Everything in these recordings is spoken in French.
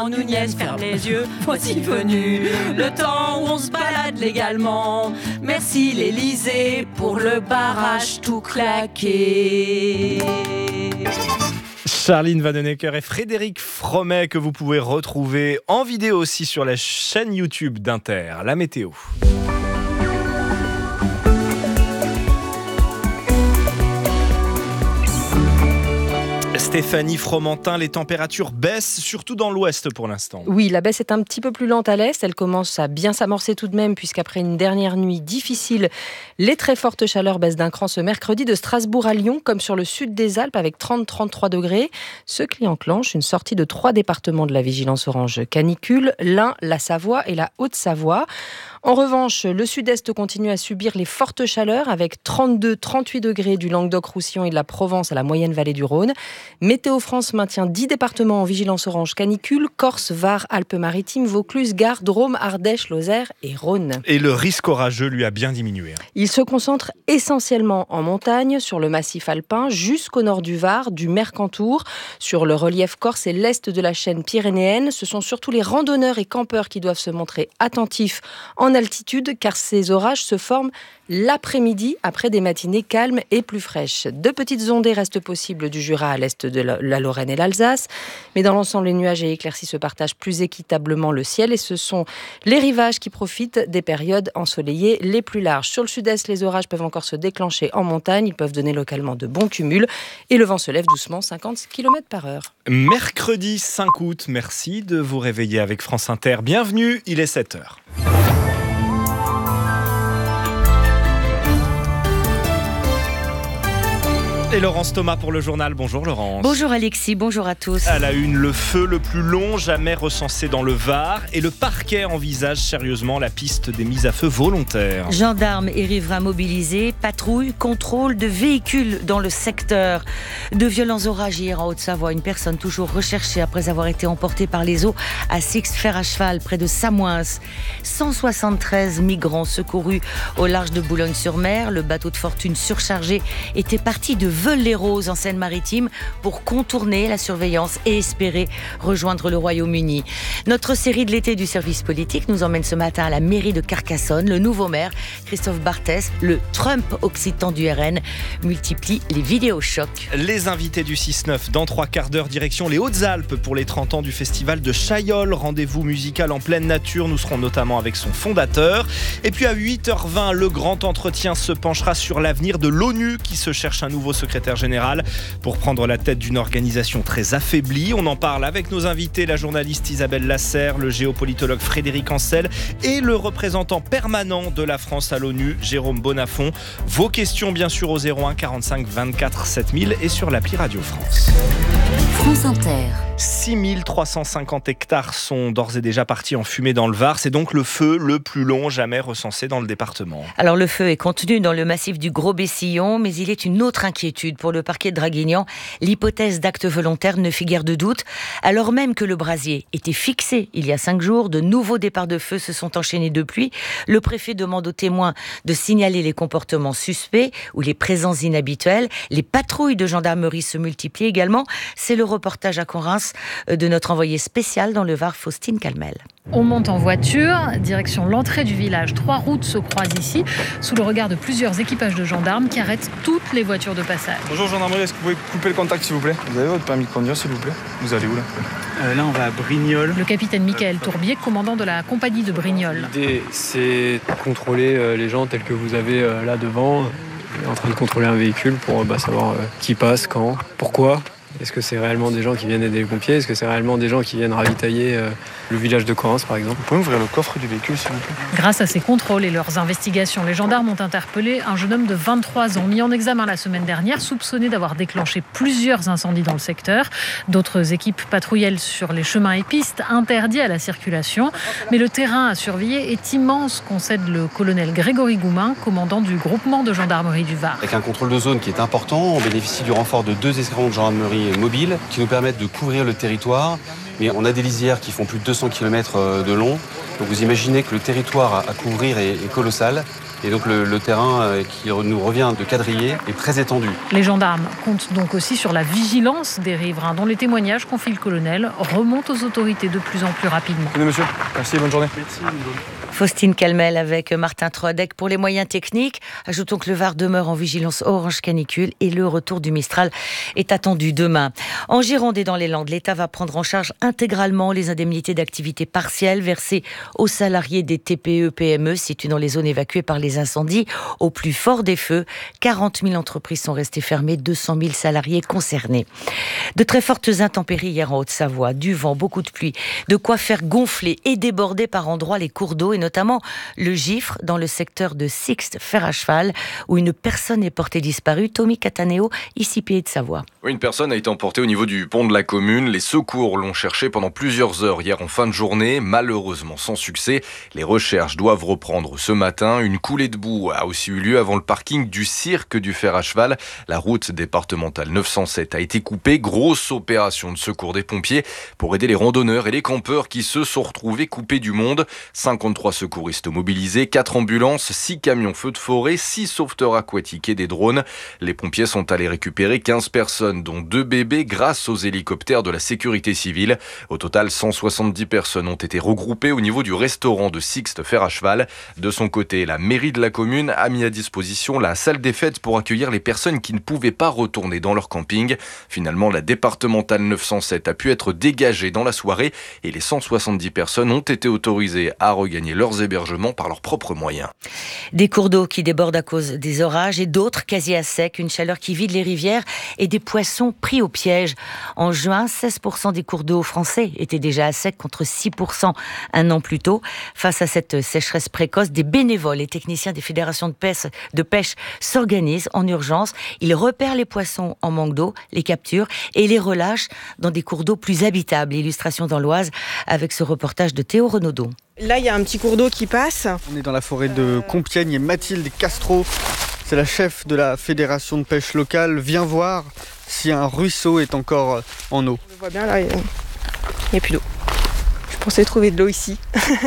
président Nunez, ferme les yeux, voici venu le temps où on se balade légalement. Merci l'Élysée pour le barrage tout claqué. Charline Vanhoenacker et Frédéric Fromet que vous pouvez retrouver en vidéo aussi sur la chaîne YouTube d'Inter. La météo. Stéphanie Fromentin, les températures baissent, surtout dans l'ouest pour l'instant. Oui, la baisse est un petit peu plus lente à l'est. Elle commence à bien s'amorcer tout de même, puisqu'après une dernière nuit difficile, les très fortes chaleurs baissent d'un cran ce mercredi de Strasbourg à Lyon, comme sur le sud des Alpes, avec 30-33 degrés. Ce qui enclenche une sortie de 3 départements de la vigilance orange canicule, l'Ain, la Savoie et la Haute-Savoie. En revanche, le sud-est continue à subir les fortes chaleurs avec 32-38 degrés du Languedoc-Roussillon et de la Provence à la moyenne vallée du Rhône. Météo France maintient 10 départements en vigilance orange canicule, Corse, Var, Alpes-Maritimes, Vaucluse, Gard, Drôme, Ardèche, Lozère et Rhône. Et le risque orageux lui a bien diminué. Il se concentre essentiellement en montagne, sur le massif alpin, jusqu'au nord du Var, du Mercantour, sur le relief corse et l'est de la chaîne pyrénéenne. Ce sont surtout les randonneurs et campeurs qui doivent se montrer attentifs en altitude, car ces orages se forment l'après-midi, après des matinées calmes et plus fraîches. De petites ondées restent possibles du Jura à l'est de la Lorraine et l'Alsace, mais dans l'ensemble, les nuages et éclaircies se partagent plus équitablement le ciel, et ce sont les rivages qui profitent des périodes ensoleillées les plus larges. Sur le sud-est, les orages peuvent encore se déclencher en montagne, ils peuvent donner localement de bons cumuls, et le vent se lève doucement, 50 km/h. Mercredi 5 août, merci de vous réveiller avec France Inter. Bienvenue, il est 7h. Et Laurence Thomas pour le journal. Bonjour Laurence. Bonjour Alexis, bonjour à tous. À la une, le feu le plus long jamais recensé dans le Var, et le parquet envisage sérieusement la piste des mises à feu volontaires. Gendarmes et riverains mobilisés, patrouille, contrôle de véhicules dans le secteur. De violents orages hier en Haute-Savoie. Une personne toujours recherchée après avoir été emportée par les eaux à Six-Fer à cheval près de Samoins. 173 migrants secourus au large de Boulogne-sur-Mer. Le bateau de fortune surchargé était parti de Veul-les-Roses en Seine-Maritime pour contourner la surveillance et espérer rejoindre le Royaume-Uni. Notre série de l'été du service politique nous emmène ce matin à la mairie de Carcassonne. Le nouveau maire, Christophe Barthès, le Trump occitan du RN, multiplie les vidéochocs. Les invités du 6-9 dans 3 quarts d'heure, direction les Hautes-Alpes pour les 30 ans du festival de Chaillol. Rendez-vous musical en pleine nature. Nous serons notamment avec son fondateur. Et puis à 8h20, le grand entretien se penchera sur l'avenir de l'ONU qui se cherche un nouveau secrétaire général pour prendre la tête d'une organisation très affaiblie. On en parle avec nos invités, la journaliste Isabelle Lasserre, le géopolitologue Frédéric Ancel et le représentant permanent de la France à l'ONU, Jérôme Bonnafont. Vos questions bien sûr au 01 45 24 7000 et sur l'appli Radio France. France Inter. 6350 hectares sont d'ores et déjà partis en fumée dans le Var. C'est donc le feu le plus long jamais recensé dans le département. Alors le feu est contenu dans le massif du Gros-Bessillon, mais il est une autre inquiétude pour le parquet de Draguignan. L'hypothèse d'acte volontaire ne fait guère de doute. Alors même que le brasier était fixé il y a 5 jours, de nouveaux départs de feu se sont enchaînés depuis. Le préfet demande aux témoins de signaler les comportements suspects ou les présences inhabituelles. Les patrouilles de gendarmerie se multiplient également. C'est le reportage à Correns de notre envoyé spécial dans le Var, Faustine Calmel. On monte en voiture, direction l'entrée du village. 3 routes se croisent ici, sous le regard de plusieurs équipages de gendarmes qui arrêtent toutes les voitures de passage. Bonjour gendarmerie, est-ce que vous pouvez couper le contact s'il vous plaît ? Vous avez votre permis de conduire s'il vous plaît ? Vous allez où là ? Là on va à Brignoles. Le capitaine Michael Tourbier, commandant de la compagnie de Brignoles. L'idée c'est de contrôler les gens tels que vous avez là devant. On est en train de contrôler un véhicule pour savoir qui passe, quand, pourquoi. Est-ce que c'est réellement des gens qui viennent aider les pompiers ? Est-ce que c'est réellement des gens qui viennent ravitailler le village de Correns, par exemple ? Vous pouvez ouvrir le coffre du véhicule, s'il vous plaît ? Grâce à ces contrôles et leurs investigations, les gendarmes ont interpellé un jeune homme de 23 ans, mis en examen la semaine dernière, soupçonné d'avoir déclenché plusieurs incendies dans le secteur. D'autres équipes patrouillent sur les chemins et pistes interdits à la circulation. Mais le terrain à surveiller est immense, concède le colonel Grégory Goumin, commandant du groupement de gendarmerie du Var. Avec un contrôle de zone qui est important, on bénéficie du renfort de 2 escadrons de gendarmerie mobiles qui nous permettent de couvrir le territoire. Mais on a des lisières qui font plus de 200 km de long. Donc vous imaginez que le territoire à couvrir est colossal. Et donc le terrain qui nous revient de quadriller est très étendu. Les gendarmes comptent donc aussi sur la vigilance des riverains, dont les témoignages, confie le colonel, remontent aux autorités de plus en plus rapidement. Tenez monsieur, merci, bonne journée. Faustine Calmel avec Martin Troadec pour les moyens techniques. Ajoutons que le Var demeure en vigilance orange canicule et le retour du Mistral est attendu demain. En Gironde et dans les Landes, l'État va prendre en charge intégralement les indemnités d'activité partielle versées aux salariés des TPE-PME situés dans les zones évacuées par les incendies. Au plus fort des feux, 40 000 entreprises sont restées fermées, 200 000 salariés concernés. De très fortes intempéries hier en Haute-Savoie, du vent, beaucoup de pluie, de quoi faire gonfler et déborder par endroits les cours d'eau et notamment le Gifre dans le secteur de Sixte, fer à cheval, où une personne est portée disparue. Tommy Cataneo, ici Pays de Savoie. Oui, une personne a été emportée au niveau du pont de la commune. Les secours l'ont cherché pendant plusieurs heures hier en fin de journée, malheureusement sans succès. Les recherches doivent reprendre ce matin. Une coulée de boue a aussi eu lieu avant le parking du cirque du fer à cheval. La route départementale 907 a été coupée. Grosse opération de secours des pompiers pour aider les randonneurs et les campeurs qui se sont retrouvés coupés du monde. 53 secouristes mobilisés, 4 ambulances, 6 camions feux de forêt, 6 sauveteurs aquatiques et des drones. Les pompiers sont allés récupérer 15 personnes, dont 2 bébés, grâce aux hélicoptères de la sécurité civile. Au total, 170 personnes ont été regroupées au niveau du restaurant de Sixte fer à cheval. De son côté, la mairie de la commune a mis à disposition la salle des fêtes pour accueillir les personnes qui ne pouvaient pas retourner dans leur camping. Finalement, la départementale 907 a pu être dégagée dans la soirée et les 170 personnes ont été autorisées à regagner leurs hébergements par leurs propres moyens. Des cours d'eau qui débordent à cause des orages et d'autres quasi à sec, une chaleur qui vide les rivières et des poissons pris au piège. En juin, 16% des cours d'eau français étaient déjà à sec contre 6% un an plus tôt. Face à cette sécheresse précoce, des bénévoles et techniciens des fédérations de pêche s'organisent en urgence. Ils repèrent les poissons en manque d'eau, les capturent et les relâchent dans des cours d'eau plus habitables. Illustration dans l'Oise avec ce reportage de Théo Renaudot. Là, il y a un petit cours d'eau qui passe. On est dans la forêt de Compiègne et Mathilde Castro, c'est la chef de la fédération de pêche locale, vient voir si un ruisseau est encore en eau. On voit bien là, il n'y a plus d'eau. Je pensais trouver de l'eau ici.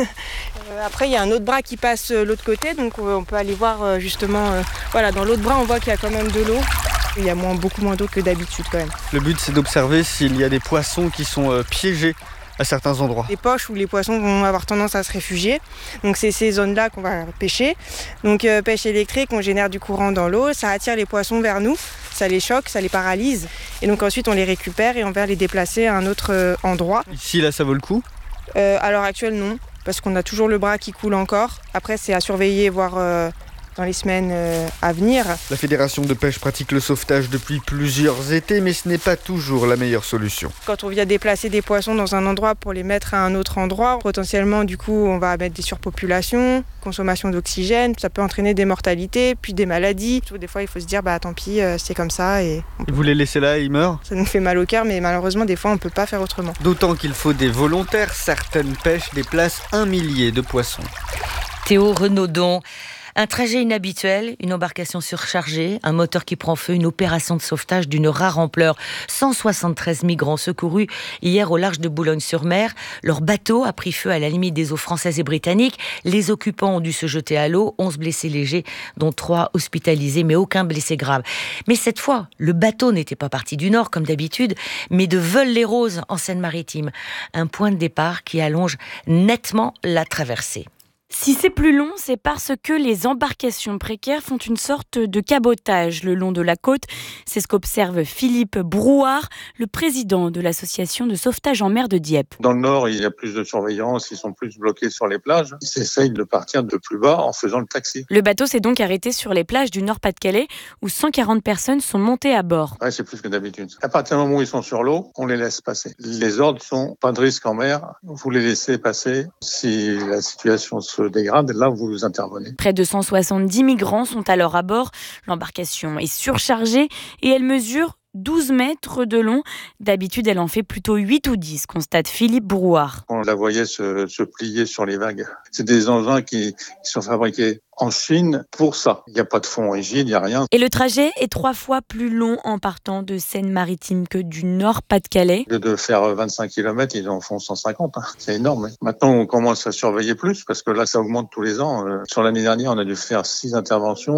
Après, il y a un autre bras qui passe de l'autre côté, donc on peut aller voir justement. Voilà, dans l'autre bras, on voit qu'il y a quand même de l'eau. Il y a beaucoup moins d'eau que d'habitude quand même. Le but, c'est d'observer s'il y a des poissons qui sont piégés à certains endroits. Des poches où les poissons vont avoir tendance à se réfugier. Donc c'est ces zones-là qu'on va pêcher. Donc pêche électrique, on génère du courant dans l'eau, ça attire les poissons vers nous, ça les choque, ça les paralyse. Et donc ensuite on les récupère et on va les déplacer à un autre endroit. Ici, là, ça vaut le coup ? À l'heure actuelle, non. Parce qu'on a toujours le bras qui coule encore. Après, c'est à surveiller, voir dans les semaines à venir. La fédération de pêche pratique le sauvetage depuis plusieurs étés, mais ce n'est pas toujours la meilleure solution. Quand on vient déplacer des poissons dans un endroit pour les mettre à un autre endroit, potentiellement, du coup, on va mettre des surpopulations, consommation d'oxygène, ça peut entraîner des mortalités, puis des maladies. Des fois, il faut se dire, tant pis, c'est comme ça. Et vous les laissez là, ils meurent ? Ça nous fait mal au cœur, mais malheureusement, des fois, on ne peut pas faire autrement. D'autant qu'il faut des volontaires. Certaines pêches déplacent 1 millier de poissons. Théo Renaudot. Un trajet inhabituel, une embarcation surchargée, un moteur qui prend feu, une opération de sauvetage d'une rare ampleur. 173 migrants secourus hier au large de Boulogne-sur-Mer. Leur bateau a pris feu à la limite des eaux françaises et britanniques. Les occupants ont dû se jeter à l'eau. 11 blessés légers, dont 3 hospitalisés, mais aucun blessé grave. Mais cette fois, le bateau n'était pas parti du nord, comme d'habitude, mais de Veules-les-Roses, en Seine-Maritime. Un point de départ qui allonge nettement la traversée. Si c'est plus long, c'est parce que les embarcations précaires font une sorte de cabotage le long de la côte. C'est ce qu'observe Philippe Brouard, le président de l'association de sauvetage en mer de Dieppe. Dans le nord, il y a plus de surveillance, ils sont plus bloqués sur les plages. Ils essayent de partir de plus bas en faisant le taxi. Le bateau s'est donc arrêté sur les plages du Nord-Pas-de-Calais où 140 personnes sont montées à bord. Ouais, c'est plus que d'habitude. À partir du moment où ils sont sur l'eau, on les laisse passer. Les ordres sont pas de risque en mer, vous les laissez passer. Si la situation se dégrade, là vous intervenez. Près de 170 migrants sont alors à bord. L'embarcation est surchargée et elle mesure 12 mètres de long. D'habitude, elle en fait plutôt 8 ou 10, constate Philippe Brouard. On la voyait se plier sur les vagues. C'est des engins qui sont fabriqués en Chine pour ça. Il n'y a pas de fond rigide, il n'y a rien. Et le trajet est 3 fois plus long en partant de Seine-Maritime que du Nord-Pas-de-Calais. De faire 25 km, ils en font 150. C'est énorme. Maintenant, on commence à surveiller plus parce que là, ça augmente tous les ans. Sur l'année dernière, on a dû faire 6 interventions.